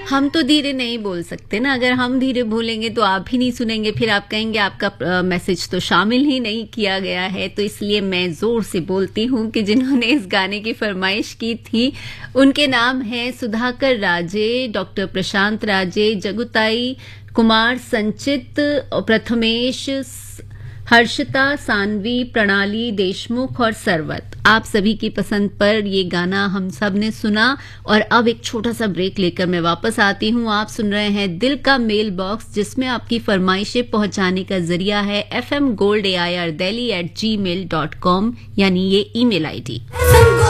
हम तो धीरे नहीं बोल सकते ना, अगर हम धीरे बोलेंगे तो आप भी नहीं सुनेंगे, फिर आप कहेंगे आपका मैसेज तो शामिल ही नहीं किया गया है। तो इसलिए मैं जोर से बोलती हूँ कि जिन्होंने इस गाने की फरमाइश की थी उनके नाम हैं सुधाकर राजे, डॉक्टर प्रशांत राजे, जगुताई कुमार, संचित, प्रथमेश, हर्षिता, सानवी, प्रणाली देशमुख और सरवत। आप सभी की पसंद पर ये गाना हम सब ने सुना और अब एक छोटा सा ब्रेक लेकर मैं वापस आती हूँ। आप सुन रहे हैं दिल का मेल बॉक्स, जिसमें आपकी फरमाइशें पहुंचाने का जरिया है fmgoldAIR delhi@gmail.com, यानी ये ईमेल आईडी।